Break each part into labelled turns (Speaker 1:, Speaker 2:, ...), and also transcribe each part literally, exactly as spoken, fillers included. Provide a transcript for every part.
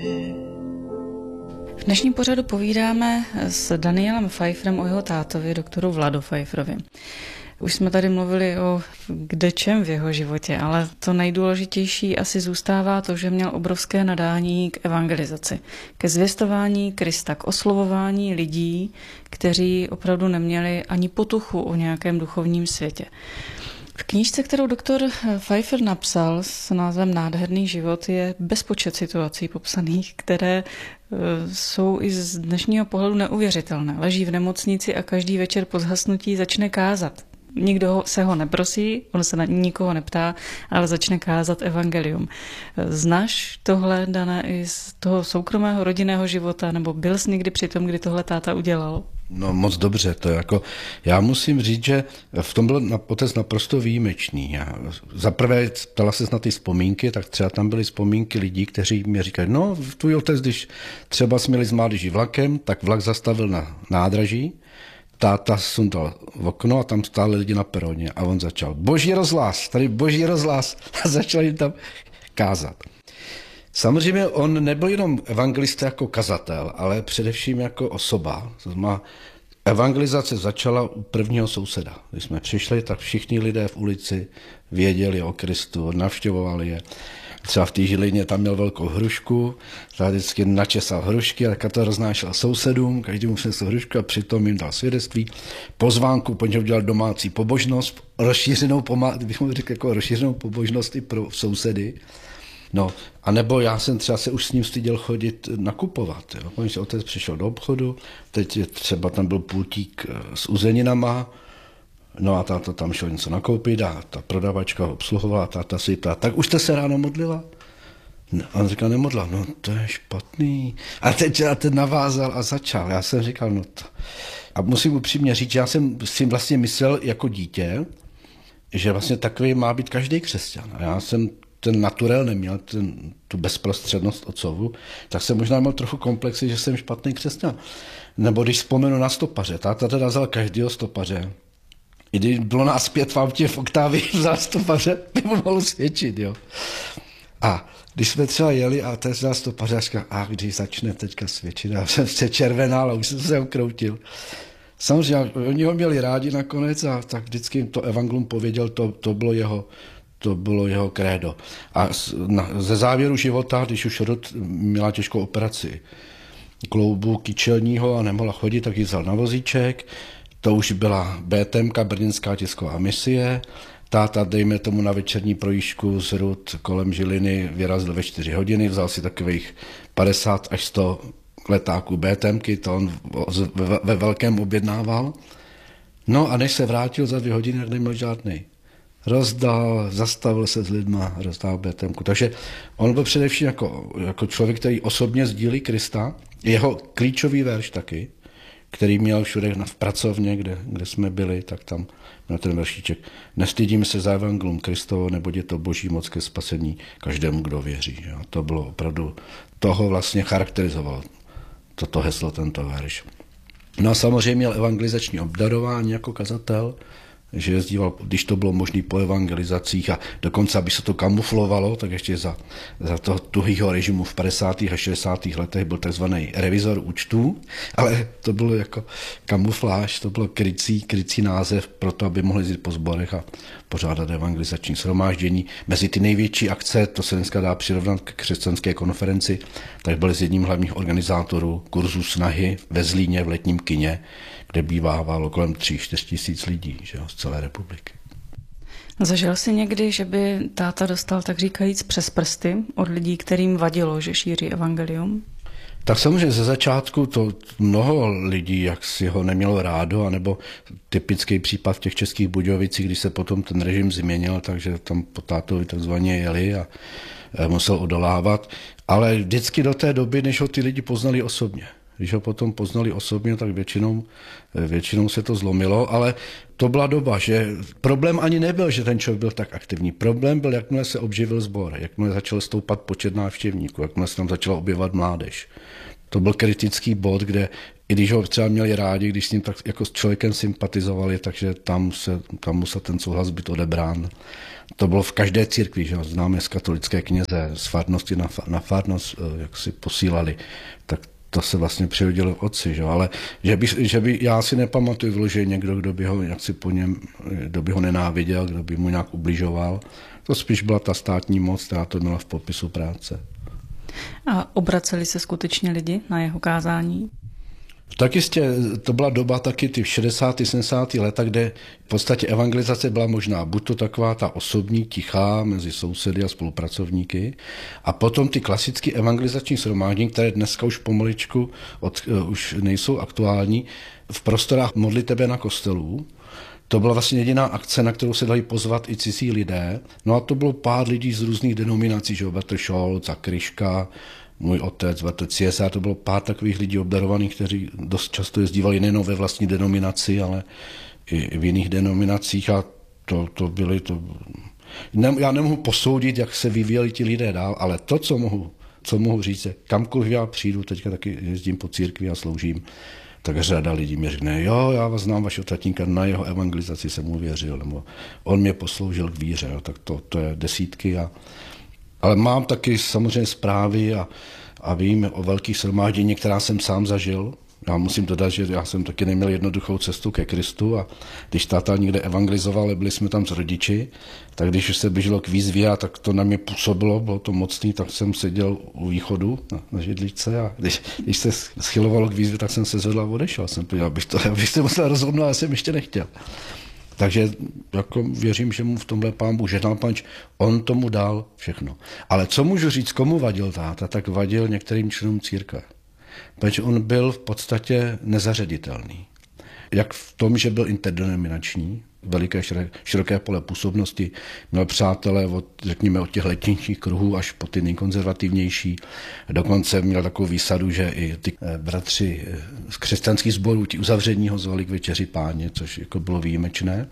Speaker 1: V dnešním pořadu povídáme s Danielem Pfeifferem o jeho tátovi, doktoru Vladu Pfeifferovi. Už jsme tady mluvili o kdečem v jeho životě, ale to nejdůležitější asi zůstává to, že měl obrovské nadání k evangelizaci, ke zvěstování Krista, k oslovování lidí, kteří opravdu neměli ani potuchu o nějakém duchovním světě. V knížce, kterou doktor Pfeiffer napsal s názvem Nádherný život, je bezpočet situací popsaných, které jsou i z dnešního pohledu neuvěřitelné. Leží v nemocnici a každý večer po zhasnutí začne kázat. Nikdo se ho neprosí, on se na nikoho neptá, ale začne kázat evangelium. Znáš tohle, Dané, i z toho soukromého rodinného života, nebo byl jsi někdy při tom, kdy tohle táta udělal?
Speaker 2: No moc dobře, to je jako, já musím říct, že v tom byl otec naprosto výjimečný. Za prvé, ptala ses na ty vzpomínky, tak třeba tam byly vzpomínky lidí, kteří mi říkali, no tvůj otec, když třeba jsme jeli s mládeží vlakem, tak vlak zastavil na nádraží, táta sundal v okno a tam stáli lidi na peroně a on začal, boží rozhlas, tady boží rozhlas a začal jim tam kázat. Samozřejmě on nebyl jenom evangelista jako kazatel, ale především jako osoba. Evangelizace začala u prvního souseda. Když jsme přišli, tak všichni lidé v ulici věděli o Kristu, navštěvovali je. Třeba v té Žilině tam měl velkou hrušku, tady vždycky načesal hrušky a to roznášel sousedům, každý mu přinesl hrušku a přitom jim dal svědectví. Pozvánku, po něm udělal domácí pobožnost, rozšířenou, bychom řekli jako rozšířenou pobožnost i pro sousedy. No, a nebo já jsem třeba se už s ním styděl chodit nakupovat. Jo. Když otec přišel do obchodu, teď třeba tam byl pultík s uzeninama, no a táta tam šel něco nakoupit a ta prodavačka ho obsluhovala, táta si ptá, tak už jste se ráno modlila? No, a on říkal, nemodla, no to je špatný. A teď a teď navázal a začal. Já jsem říkal, no to. A musím upřímně říct, že já jsem si vlastně myslel jako dítě, že vlastně takový má být každý křesťan. A já jsem ten naturel neměl, ten, tu bezprostřednost otcovu, tak jsem možná měl trochu komplexy, že jsem špatný křesťan. Nebo když vzpomenu na stopaře, táta teda vzal každého stopaře. I když bylo nás pět v autě v Oktávii, vzal stopaře, by mu mohlo svědčit, jo. A když jsme třeba jeli a teď vzal stopaře a říkal, a když začne teďka svědčit, já jsem se červenal a už jsem se ukroutil. Samozřejmě, oni ho měli rádi nakonec a tak vždycky jim to evangelium pověděl, to, to bylo jeho To bylo jeho krédo. A ze závěru života, když už Rod měla těžkou operaci kloubu kyčelního a nemohla chodit, tak ji vzal na vozíček. To už byla bé té emka, Brněnská tisková misie. Táta, dejme tomu na večerní projížďku z Rud kolem Žiliny, vyrazil ve čtyři hodiny, vzal si takových padesát až sto letáků bé té emky, to on ve, ve velkém objednával. No a než se vrátil za dvě hodiny, tak neměl žádnej. Rozdal, zastavil se s lidma, rozdal bé té emku. Takže on byl především jako, jako člověk, který osobně sdílí Krista. Jeho klíčový verš taky, který měl všude v pracovně, kde, kde jsme byli, tak tam na ten veršíček. Nestydím se za evangelium Kristovo, neboť je to boží moc ke spasení každému, kdo věří. Jo. To bylo opravdu, toho vlastně charakterizovalo toto heslo, tento verš. No a samozřejmě měl evangelizační obdarování jako kazatel, že jezdíval, když to bylo možné po evangelizacích a dokonce, aby se to kamuflovalo, tak ještě za, za toho tuhýho režimu v padesátých a šedesátých letech byl takzvaný revizor účtů, ale to bylo jako kamufláž, to bylo krycí, krycí název pro to, aby mohli jít po sborech a pořádat evangelizační shromáždění. Mezi ty největší akce, to se dneska dá přirovnat k křesťanské konferenci, tak byl s jedním hlavních organizátorů kurzu snahy ve Zlíně v letním kině, kde bývávalo kolem tři až čtyři tisíc lidí, že jo, z celé republiky.
Speaker 1: Zažil jsi někdy, že by táta dostal, tak říkajíc, přes prsty od lidí, kterým vadilo, že šíří evangelium?
Speaker 2: Tak samozřejmě ze začátku to mnoho lidí, jak si ho nemělo rádo, anebo typický případ v těch Českých Budějovicích, když se potom ten režim změnil, takže tam po tátovi takzvaně jeli a musel odolávat. Ale vždycky do té doby, než ho ty lidi poznali osobně. Když ho potom poznali osobně, tak většinou, většinou se to zlomilo, ale to byla doba, že problém ani nebyl, že ten člověk byl tak aktivní. Problém byl, jakmile se obživil sbor, jakmile začal stoupat počet návštěvníků, jakmile se tam začala objevovat mládež. To byl kritický bod, kde i když ho třeba měli rádi, když s ním tak jako s člověkem sympatizovali, takže tam, se, tam musel ten souhlas být odebrán. to bylo v každé církvi, že známe z katolické kněze, z farnosti na, na farnost, jak si posílali, tak to se vlastně přihodilo v otci, že? Ale že by, že by, já si nepamatuju, že někdo, kdo by ho jak si po něm, kdo by ho nenáviděl, kdo by mu nějak ubližoval. To spíš byla ta státní moc, která to měla v popisu práce.
Speaker 1: A obraceli se skutečně lidi na jeho kázání?
Speaker 2: Tak jistě, to byla doba taky ty šedesátá sedmdesátá léta, kde v podstatě evangelizace byla možná buď to taková ta osobní, tichá mezi sousedy a spolupracovníky, a potom ty klasické evangelizační shromáždění, které dneska už pomaličku od, uh, už nejsou aktuální, v prostorách modlitebe na kostelů. To byla vlastně jediná akce, na kterou se dali pozvat i cizí lidé. No a to bylo pár lidí z různých denominací, že Bertr Scholz a Kryška, můj otec, Bertr Ciesa, to bylo pár takových lidí obdarovaných, kteří dost často jezdívali nejen ve vlastní denominaci, ale i v jiných denominacích, a to, to byly to... Ne, já nemohu posoudit, jak se vyvíjeli ti lidé dál, ale to, co mohu, co mohu říct, je, kamkoliv já přijdu, teďka taky jezdím po církvi a sloužím, tak řada lidí mi řekne, jo, já vás znám, vašeho tatínka, na jeho evangelizaci jsem mu věřil, nebo on mě posloužil k víře, no, tak to, to je desítky. A, ale mám taky samozřejmě zprávy a, a vím o velkých shromáždění, která jsem sám zažil. Já musím dodat, že já jsem taky neměl jednoduchou cestu ke Kristu, a když táta někde evangelizoval, byli jsme tam s rodiči, tak když už se běželo k výzvě, a tak to na mě působilo, bylo to mocný, tak jsem seděl u východu na, na židličce, a když, když se schylovalo k výzvě, tak jsem se zvedl a odešel. Jsem podíval, abych, to, abych se musel rozhodnout, ale jsem ještě nechtěl. Takže jako věřím, že mu v tomhle Pán Bůh žehnal, panč, on tomu dal všechno. Ale co můžu říct, komu vadil táta, tak vadil některým členům církve. Protože on byl v podstatě nezařaditelný. Jak v tom, že byl interdenominační, veliké široké pole působnosti, měl přátelé od, řekněme, od těch letničních kruhů až po ty nejkonzervativnější. Dokonce měl takovou výsadu, že i ty bratři z křesťanských sborů, ti uzavření ho zvali k večeři Páně, což jako bylo výjimečné.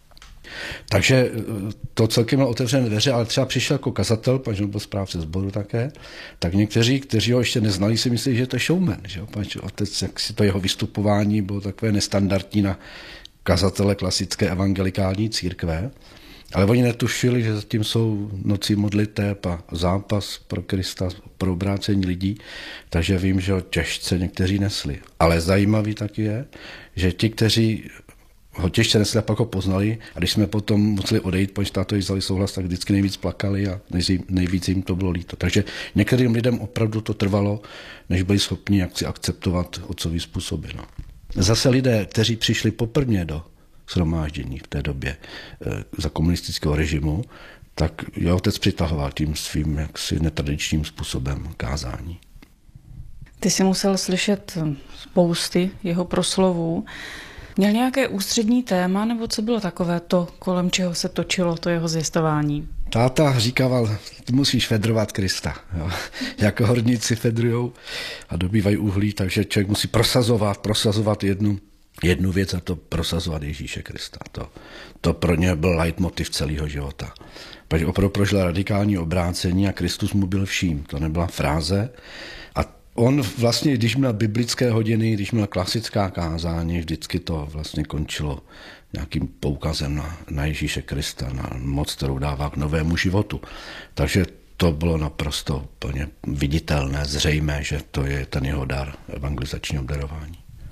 Speaker 2: Takže to celkem měl otevřené dveře, ale třeba přišel jako kazatel, protože byl správce sboru také, tak někteří, kteří ho ještě neznali, si myslí, že je to showman. Že? Protože otec, jak si to jeho vystupování bylo takové nestandardní na kazatele klasické evangelikální církve, ale oni netušili, že zatím jsou noci modliteb a zápas pro Krista, pro obrácení lidí, takže vím, že ho těžce někteří nesli. Ale zajímavý taky je, že ti, kteří ho těžce nesli a pak ho poznali, a když jsme potom museli odejít, protože tátovi vzali souhlas, tak vždycky nejvíc plakali a nejvíc jim to bylo líto. Takže některým lidem opravdu to trvalo, než byli schopni jak si akceptovat otcový způsoby. No. Zase lidé, kteří přišli poprvé do shromáždění v té době e, za komunistického režimu, tak je otec přitahoval tím svým jaksi netradičním způsobem kázání.
Speaker 1: Ty jsi musel slyšet spousty jeho proslovů. Měl nějaké ústřední téma, nebo co bylo takové to, kolem čeho se točilo to jeho zvěstování?
Speaker 2: Táta říkával, ty musíš fedrovat Krista. Jo. Jako horníci fedrujou a dobývají uhlí, takže člověk musí prosazovat, prosazovat jednu, jednu věc, a to prosazovat Ježíše Krista. To, to pro ně byl leitmotiv celého života. Protože opravdu prožil radikální obrácení a Kristus mu byl vším. To nebyla fráze. A on vlastně, když měl biblické hodiny, když měl klasická kázání, vždycky to vlastně končilo nějakým poukazem na, na Ježíše Krista, na moc, kterou dává k novému životu. Takže to bylo naprosto úplně viditelné, zřejmé, že to je ten jeho dar, evangelizační obdarování.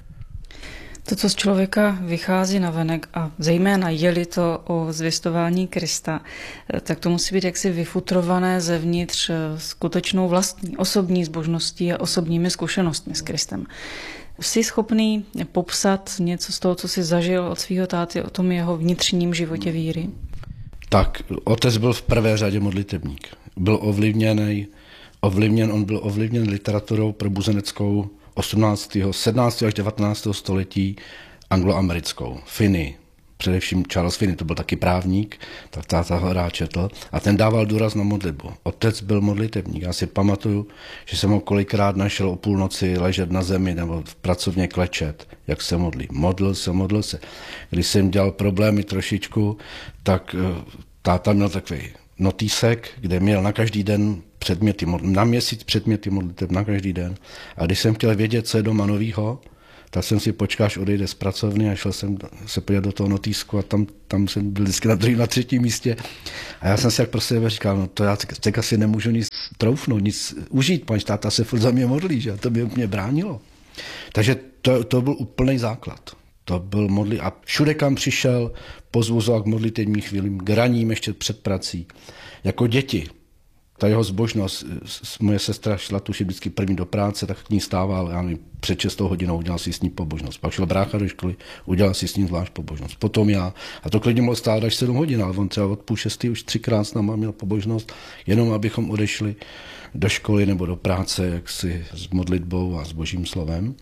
Speaker 1: To, co z člověka vychází navenek, a zejména je-li to o zvěstování Krista, tak to musí být jaksi vyfutrované zevnitř skutečnou vlastní osobní zbožností a osobními zkušenostmi s Kristem. Jsi schopný popsat něco z toho, co jsi zažil od svého táty, o tom jeho vnitřním životě víry? Tak,
Speaker 2: otec byl v prvé řadě modlitebník. Byl ovlivněný, ovlivněn, on byl ovlivněn literaturou probuzeneckou osmnáctého, sedmnáctého až devatenáctého století angloamerickou. Finney, především Charles Finney, to byl taky právník, tak táta ho rád četl, a ten dával důraz na modlitbu. Otec byl modlitebník. Já si pamatuju, že jsem ho kolikrát našel o půlnoci ležet na zemi nebo v pracovně klečet, jak se modlí. Modlil se, modlil se. Když jsem dělal problémy trošičku, tak táta měl takový notýsek, kde měl na každý den předměty, na měsíc předměty modliteb na každý den. A když jsem chtěl vědět, co je doma novýho, tak jsem si počkal, až odejde z pracovny a šel jsem se podívat do toho notýsku a tam, tam jsem byl vždycky na druhém, na třetím místě. A já jsem si jak pro sebe říkal, no to já teď asi nemůžu nic troufnout, nic užít, pan táta se furt za mě modlí, že? A to by mě bránilo. Takže to, to byl úplný základ. To byl modlí a všude, kam přišel, pozvuzoval k modlitevním chvílím, k raním ještě před prací. Jako děti, ta jeho zbožnost, moje sestra šla tuši vždycky první do práce, tak k ní stával, já nevím, před šestou hodinou udělal si s ní pobožnost. Pak šel brácha do školy, udělal si s ním zvlášť pobožnost. Potom já, a to klidně mohl stát až sedm hodin, ale on třeba od půl šestý už třikrát s náma měl pobožnost, jenom abychom odešli do školy nebo do práce, jaksi s modlitbou a s božím slovem.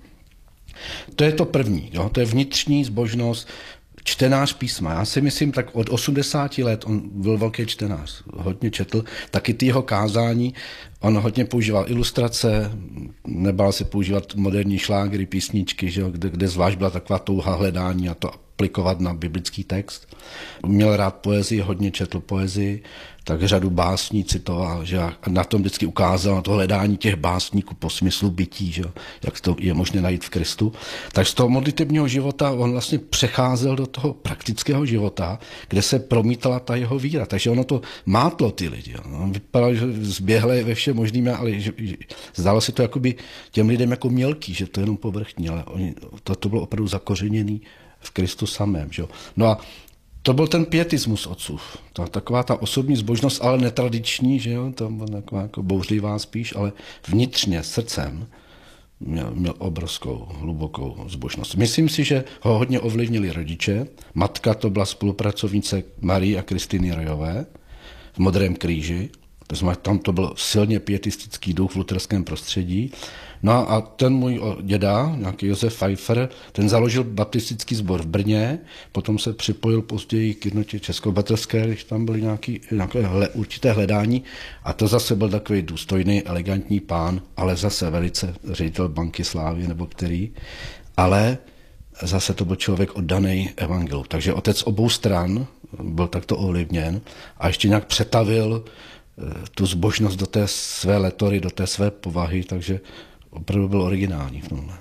Speaker 2: To je to první, jo? To je vnitřní zbožnost, čtenář písma. Já si myslím, tak od osmdesáti let on byl velký čtenář, hodně četl, taky ty jeho kázání, on hodně používal ilustrace, nebál se používat moderní šlágry, písničky, že jo? Kde, kde zvlášť byla taková touha hledání a to aplikovat na biblický text. Měl rád poezii, hodně četl poezii, tak řadu básní citoval, že a na tom vždycky ukázal na to hledání těch básníků po smyslu bytí, že jak to je možné najít v Kristu. Tak z toho modlitebního života on vlastně přecházel do toho praktického života, kde se promítala ta jeho víra. Takže ono to mátlo ty lidi. On vypadal, že zběhle ve všem možným, ale že, že, zdálo se to jakoby těm lidem jako mělký, že to je jenom povrchní, ale oni, to, to bylo opravdu zakořeněný v Kristu samém. Že? No a to byl ten pietismus otců. Ta, taková ta osobní zbožnost, ale netradiční, že jo, to byla taková jako bouřlivá spíš, ale vnitřně, srdcem měl, měl obrovskou, hlubokou zbožnost. Myslím si, že ho hodně ovlivnili rodiče. Matka to byla spolupracovnice Marie a Kristýny Rojové v Modrém kříži. To znamená, tam to byl silně pietistický duch v luterském prostředí. No a ten můj děda, nějaký Josef Pfeiffer, ten založil baptistický sbor v Brně, potom se připojil později k jednotě českobatelské, když tam byly nějaký, nějaké hle, určité hledání a to zase byl takový důstojný, elegantní pán, ale zase velice ředitel Banky Slávy nebo který, ale zase to byl člověk oddaný evangelu. Takže otec obou stran byl takto ovlivněn a ještě nějak přetavil tu zbožnost do té své letory, do té své povahy, takže opravdu byl originální v tomhle.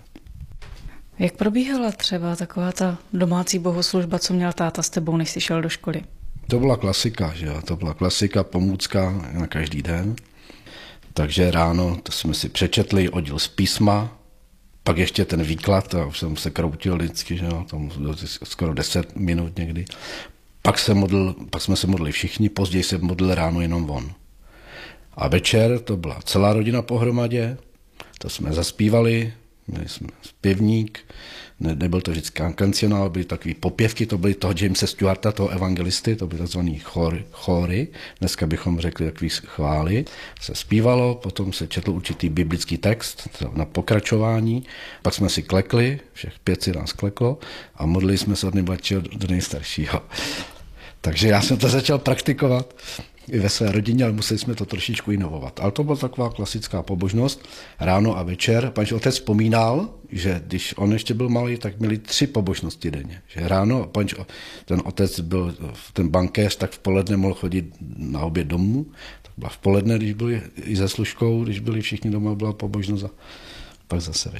Speaker 1: Jak probíhala třeba taková ta domácí bohoslužba, co měl táta s tebou, než jsi šel do školy?
Speaker 2: To byla klasika, že jo? To byla klasika, pomůcka na každý den. Takže ráno to jsme si přečetli, oddíl z písma, pak ještě ten výklad, a už jsem se kroutil vždycky, že jo? Tam skoro deset minut někdy. Pak, se modl, pak jsme se modlili všichni, později se modlil ráno jenom on. A večer to byla celá rodina pohromadě, to jsme zaspívali, měli jsme zpěvník, ne, nebyl to vždycky kancionál, byly takové popěvky, to byly toho Jamesa Stewarta, toho evangelisty, to byly tzv. Chor, chory, dneska bychom řekli takový chvály, se zpívalo, potom se četl určitý biblický text na pokračování, pak jsme si klekli, všech pět si nás kleklo a modlili jsme se od nejmladšího do nejstaršího. Takže já jsem to začal praktikovat i ve své rodině, ale museli jsme to trošičku inovovat. Ale to byla taková klasická pobožnost, ráno a večer. Pan otec vzpomínal, že když on ještě byl malý, tak měli tři pobožnosti denně. Že ráno, pan, ten otec byl ten bankéř, tak v poledne mohl chodit na oběd domů. Tak byla v poledne, když byli i se služkou, když byli všichni doma, byla pobožnost a pak zase večer.